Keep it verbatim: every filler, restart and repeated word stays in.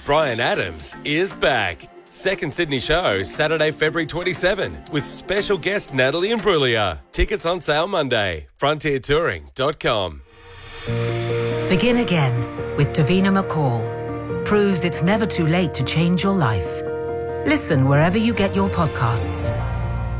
Bryan Adams is back. Second Sydney show, Saturday, February twenty-seventh, with special guest Natalie Imbruglia. Tickets on sale Monday. frontier touring dot com. Begin again with Davina McCall. Proves it's never too late to change your life. Listen wherever you get your podcasts.